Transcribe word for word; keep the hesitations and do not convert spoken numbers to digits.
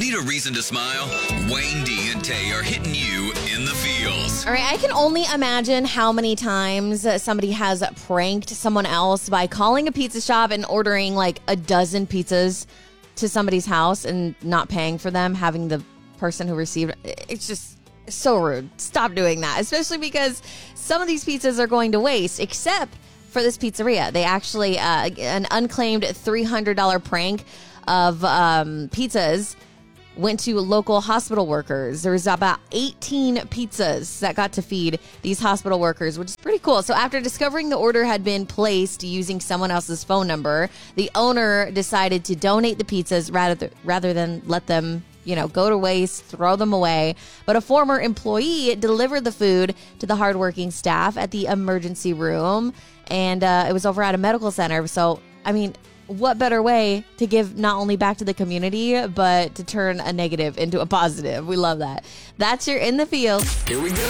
Need a reason to smile? Wayne D and Tay are hitting you in the feels. All right, I can only imagine how many times somebody has pranked someone else by calling a pizza shop and ordering like a dozen pizzas to somebody's house and not paying for them, having the person who received it. It's just so rude. Stop doing that, especially because some of these pizzas are going to waste, except for this pizzeria. They actually, uh, an unclaimed three hundred dollars prank of um, pizzas went to local hospital workers. There was about eighteen pizzas that got to feed these hospital workers, which is pretty cool. So after discovering the order had been placed using someone else's phone number, the owner decided to donate the pizzas rather th- rather than let them, you know, go to waste, throw them away. But a former employee delivered the food to the hardworking staff at the emergency room, and uh, it was over at a medical center. So, I mean, what better way to give not only back to the community, but to turn a negative into a positive? We love that. That's your In the Field. Here we go.